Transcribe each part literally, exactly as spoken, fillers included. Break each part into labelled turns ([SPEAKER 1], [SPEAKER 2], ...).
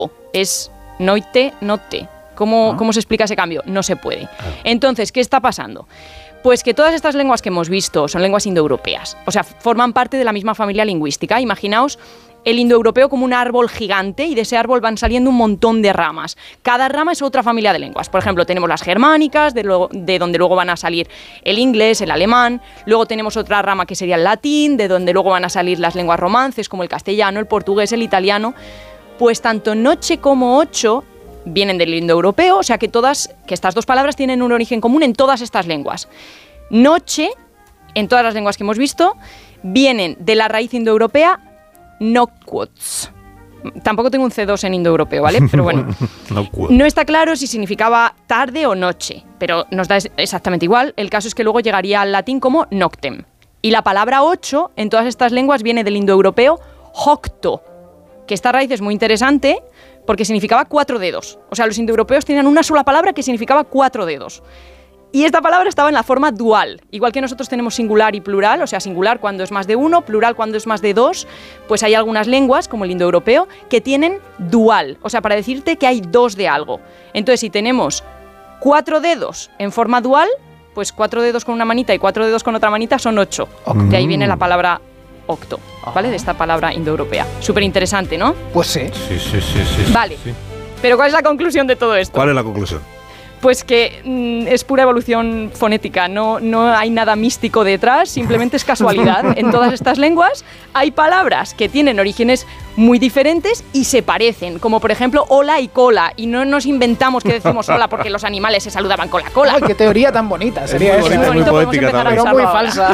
[SPEAKER 1] Es noite, note. ¿Cómo, ah. ¿Cómo se explica ese cambio? No se puede. Entonces, ¿qué está pasando? Pues que todas estas lenguas que hemos visto son lenguas indoeuropeas. O sea, forman parte de la misma familia lingüística. Imaginaos el indoeuropeo como un árbol gigante y de ese árbol van saliendo un montón de ramas. Cada rama es otra familia de lenguas. Por ejemplo, tenemos las germánicas, de, lo, de donde luego van a salir el inglés, el alemán. Luego tenemos otra rama que sería el latín, de donde luego van a salir las lenguas romances como el castellano, el portugués, el italiano. Pues tanto noche como ocho vienen del indoeuropeo, o sea que todas, que estas dos palabras tienen un origen común en todas estas lenguas. Noche, en todas las lenguas que hemos visto, vienen de la raíz indoeuropea noquots. Tampoco tengo un ce dos en indoeuropeo, ¿vale? Pero bueno, no está claro si significaba tarde o noche, pero nos da exactamente igual. El caso es que luego llegaría al latín como noctem. Y la palabra ocho en todas estas lenguas viene del indoeuropeo hocto, que esta raíz es muy interesante porque significaba cuatro dedos. O sea, los indoeuropeos tenían una sola palabra que significaba cuatro dedos. Y esta palabra estaba en la forma dual. Igual que nosotros tenemos singular y plural, o sea, singular cuando es más de uno, plural cuando es más de dos, pues hay algunas lenguas, como el indoeuropeo, que tienen dual. O sea, para decirte que hay dos de algo. Entonces, si tenemos cuatro dedos en forma dual, pues cuatro dedos con una manita y cuatro dedos con otra manita son ocho. Mm. De ahí viene la palabra octo, ¿vale? De esta palabra indoeuropea. Súper interesante, ¿no?
[SPEAKER 2] Pues sí.
[SPEAKER 3] Sí, sí, sí, sí.
[SPEAKER 1] Vale.
[SPEAKER 3] Sí.
[SPEAKER 1] Pero ¿cuál es la conclusión de todo esto?
[SPEAKER 3] ¿Cuál es la conclusión?
[SPEAKER 1] Pues que mmm, es pura evolución fonética, no, no hay nada místico detrás, simplemente es casualidad. En todas estas lenguas hay palabras que tienen orígenes muy diferentes y se parecen, como por ejemplo hola y cola, y no nos inventamos que decimos hola porque los animales se saludaban con la cola.
[SPEAKER 2] ¡Ay, qué teoría tan bonita! Sería
[SPEAKER 3] es muy bonita, muy poética también.
[SPEAKER 2] Pero muy falsa.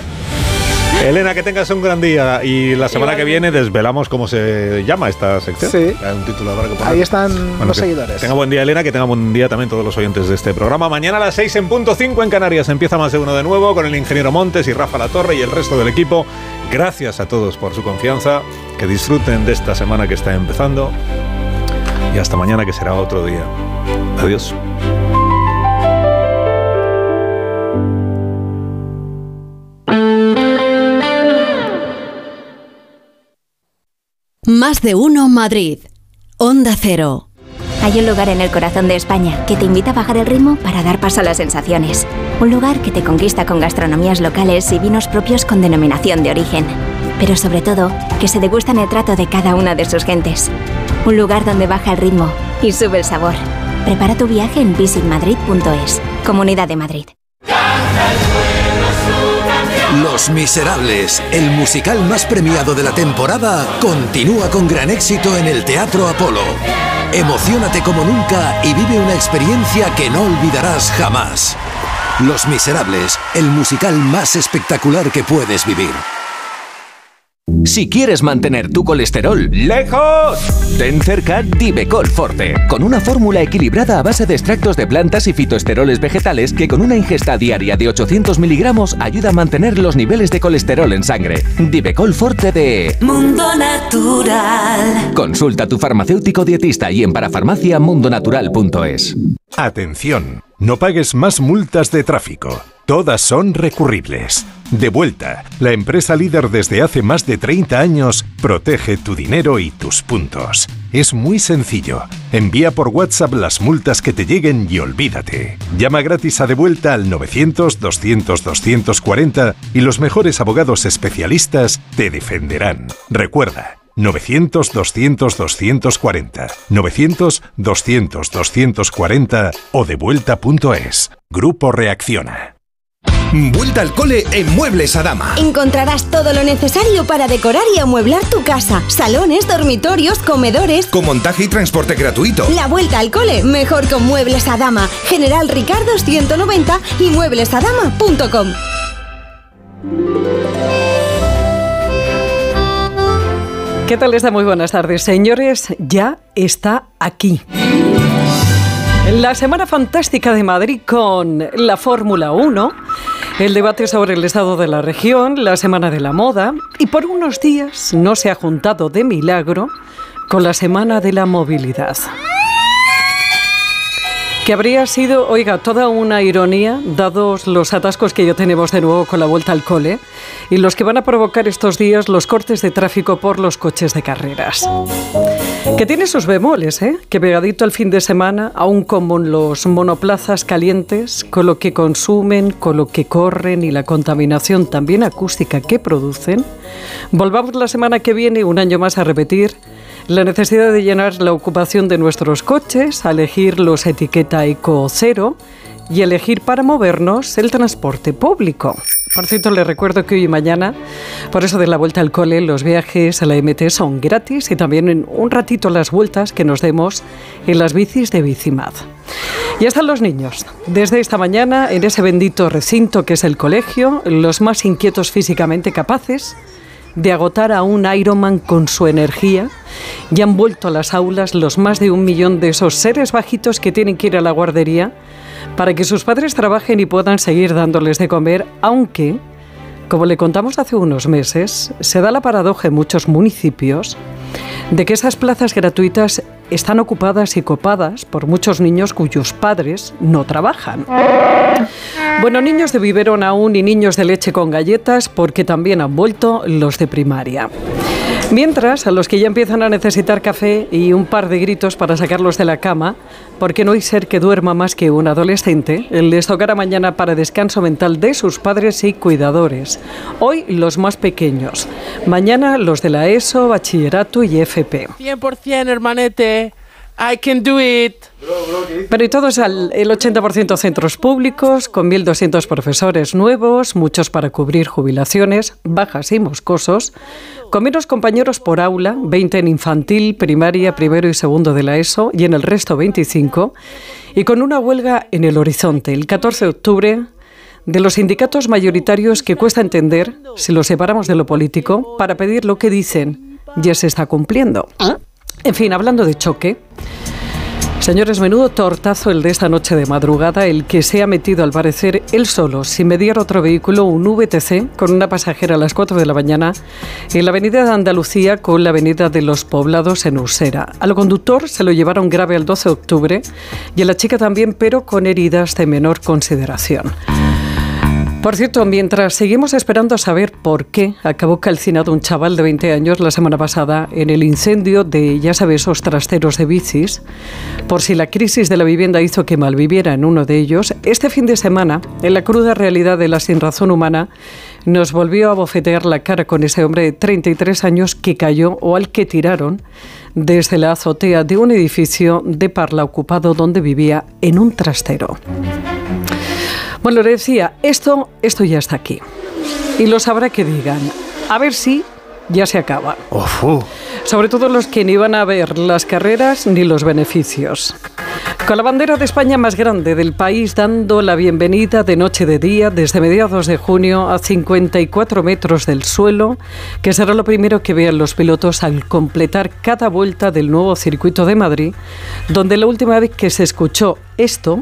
[SPEAKER 3] Elena, que tengas un gran día y la semana que viene desvelamos cómo se llama esta sección.
[SPEAKER 2] Sí.
[SPEAKER 3] Hay un título ahora que poner.
[SPEAKER 2] Ahí están
[SPEAKER 3] bueno,
[SPEAKER 2] los
[SPEAKER 3] que
[SPEAKER 2] seguidores.
[SPEAKER 3] Tenga buen día, Elena, que tenga buen día también todos los oyentes de este programa. Mañana a las seis en punto cinco en Canarias empieza Más de Uno de nuevo con el ingeniero Montes y Rafa Latorre y el resto del equipo. Gracias a todos por su confianza. Que disfruten de esta semana que está empezando. Y hasta mañana, que será otro día. Adiós.
[SPEAKER 4] Más de Uno Madrid. Onda Cero.
[SPEAKER 5] Hay un lugar en el corazón de España que te invita a bajar el ritmo para dar paso a las sensaciones. Un lugar que te conquista con gastronomías locales y vinos propios con denominación de origen. Pero sobre todo, que se degusta en el trato de cada una de sus gentes. Un lugar donde baja el ritmo y sube el sabor. Prepara tu viaje en visit madrid punto es. Comunidad de Madrid.
[SPEAKER 6] Los Miserables, el musical más premiado de la temporada, continúa con gran éxito en el Teatro Apolo. Emociónate como nunca y vive una experiencia que no olvidarás jamás. Los Miserables, el musical más espectacular que puedes vivir.
[SPEAKER 7] Si quieres mantener tu colesterol lejos, ten cerca Divecol Forte, con una fórmula equilibrada a base de extractos de plantas y fitoesteroles vegetales que con una ingesta diaria de ochocientos miligramos ayuda a mantener los niveles de colesterol en sangre. Divecol Forte de
[SPEAKER 8] Mundo Natural.
[SPEAKER 7] Consulta a tu farmacéutico dietista y en parafarmacia mundo natural punto es.
[SPEAKER 9] Atención, no pagues más multas de tráfico. Todas son recurribles. Devuelta, la empresa líder desde hace más de treinta años, protege tu dinero y tus puntos. Es muy sencillo. Envía por WhatsApp las multas que te lleguen y olvídate. Llama gratis a Devuelta al novecientos, doscientos, doscientos cuarenta y los mejores abogados especialistas te defenderán. Recuerda, novecientos, doscientos, doscientos cuarenta, novecientos, doscientos, doscientos cuarenta o devuelta punto es. Grupo Reacciona.
[SPEAKER 10] Vuelta al cole en Muebles Adama.
[SPEAKER 11] Encontrarás todo lo necesario para decorar y amueblar tu casa. Salones, dormitorios, comedores.
[SPEAKER 10] Con montaje y transporte gratuito.
[SPEAKER 11] La vuelta al cole, mejor con Muebles Adama. General Ricardo ciento noventa y muebles adama punto com.
[SPEAKER 12] ¿Qué tal está? Muy buenas tardes, señores. Ya está aquí. La Semana Fantástica de Madrid con la Fórmula uno, el debate sobre el estado de la región, la Semana de la Moda y por unos días no se ha juntado de milagro con la Semana de la Movilidad. Que habría sido, oiga, toda una ironía, dados los atascos que ya tenemos de nuevo con la vuelta al cole y los que van a provocar estos días los cortes de tráfico por los coches de carreras. Que tiene sus bemoles, ¿eh? Que pegadito al fin de semana, aún como los monoplazas calientes, con lo que consumen, con lo que corren y la contaminación también acústica que producen, volvamos la semana que viene, un año más, a repetir la necesidad de llenar la ocupación de nuestros coches, a elegir los etiqueta eco cero y elegir para movernos el transporte público. Por cierto, les recuerdo que hoy y mañana, por eso de la vuelta al cole, los viajes a la M T son gratis y también en un ratito las vueltas que nos demos en las bicis de Bicimad. Ya están los niños, desde esta mañana en ese bendito recinto que es el colegio, los más inquietos físicamente, capaces de agotar a un Ironman con su energía, y han vuelto a las aulas los más de un millón de esos seres bajitos que tienen que ir a la guardería para que sus padres trabajen y puedan seguir dándoles de comer, aunque, como le contamos hace unos meses, se da la paradoja en muchos municipios de que esas plazas gratuitas están ocupadas y copadas por muchos niños cuyos padres no trabajan. Bueno, niños de biberón aún y niños de leche con galletas, porque también han vuelto los de primaria. Mientras, a los que ya empiezan a necesitar café y un par de gritos para sacarlos de la cama, porque no hay ser que duerma más que un adolescente, les tocará mañana para descanso mental de sus padres y cuidadores. Hoy los más pequeños, mañana los de la ESO, bachillerato y F P.
[SPEAKER 13] cien por ciento, hermanete. I can do it.
[SPEAKER 12] Pero y todos al, el ochenta por ciento centros públicos, con mil doscientos profesores nuevos, muchos para cubrir jubilaciones, bajas y moscosos, con menos compañeros por aula, veinte en infantil, primaria, primero y segundo de la ESO, y en el resto veinticinco, y con una huelga en el horizonte, el catorce de octubre, de los sindicatos mayoritarios que cuesta entender, si los separamos de lo político, para pedir lo que dicen ya se está cumpliendo. En fin, hablando de choque, señores, menudo tortazo el de esta noche de madrugada, el que se ha metido al parecer él solo, sin mediar otro vehículo, un V T C con una pasajera a las cuatro de la mañana en la avenida de Andalucía con la avenida de los Poblados en Usera. Al conductor se lo llevaron grave el doce de octubre y a la chica también, pero con heridas de menor consideración. Por cierto, mientras seguimos esperando a saber por qué acabó calcinado un chaval de veinte años la semana pasada en el incendio de, ya sabes, esos trasteros de bicis, por si la crisis de la vivienda hizo que malviviera en uno de ellos, este fin de semana, en la cruda realidad de la sinrazón humana, nos volvió a bofetear la cara con ese hombre de treinta y tres años que cayó o al que tiraron desde la azotea de un edificio de Parla ocupado donde vivía en un trastero. Bueno, le decía, esto, esto ya está aquí. Y lo sabrá que digan. A ver si ya se acaba.
[SPEAKER 3] Uf, uh.
[SPEAKER 12] Sobre todo los que ni van a ver las carreras ni los beneficios. Con la bandera de España más grande del país dando la bienvenida de noche de día desde mediados de junio a cincuenta y cuatro metros del suelo, que será lo primero que vean los pilotos al completar cada vuelta del nuevo circuito de Madrid, donde la última vez que se escuchó esto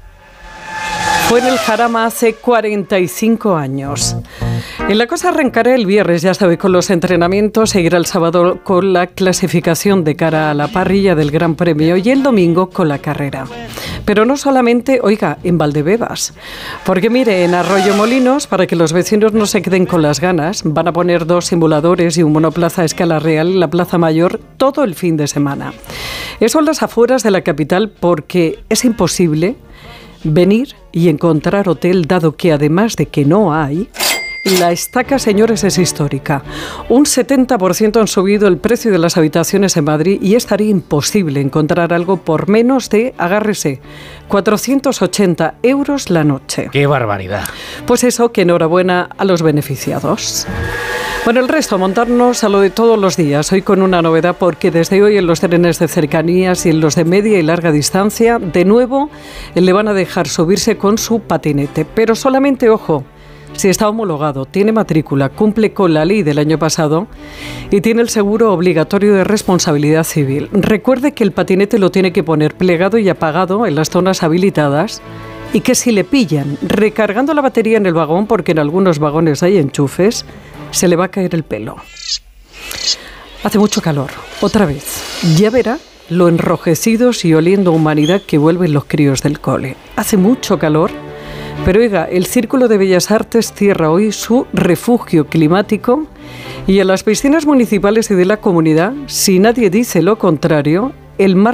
[SPEAKER 12] fue en el Jarama hace cuarenta y cinco años. En la cosa arrancará el viernes, ya sabe, con los entrenamientos, seguirá el sábado con la clasificación de cara a la parrilla del Gran Premio y el domingo con la carrera. Pero no solamente, oiga, en Valdebebas, porque mire, en Arroyo Molinos, para que los vecinos no se queden con las ganas, van a poner dos simuladores y un monoplaza a escala real en la Plaza Mayor todo el fin de semana. Eso en las afueras de la capital, porque es imposible venir y encontrar hotel, dado que además de que no hay, la estaca, señores, es histórica. Un setenta por ciento han subido el precio de las habitaciones en Madrid y estaría imposible encontrar algo por menos de, agárrese, cuatrocientos ochenta euros la noche.
[SPEAKER 13] ¡Qué barbaridad!
[SPEAKER 12] Pues eso, que enhorabuena a los beneficiados. Bueno, el resto, montarnos a lo de todos los días, hoy con una novedad, porque desde hoy en los trenes de cercanías y en los de media y larga distancia, de nuevo le van a dejar subirse con su patinete, pero solamente, ojo, si está homologado, tiene matrícula, cumple con la ley del año pasado y tiene el seguro obligatorio de responsabilidad civil. Recuerde que el patinete lo tiene que poner plegado y apagado en las zonas habilitadas y que si le pillan recargando la batería en el vagón, porque en algunos vagones hay enchufes, se le va a caer el pelo. Hace mucho calor, otra vez. Ya verá lo enrojecidos y oliendo a humanidad que vuelven los críos del cole. Hace mucho calor, Pero oiga, el Círculo de Bellas Artes cierra hoy su refugio climático y en las piscinas municipales y de la comunidad, si nadie dice lo contrario, el mar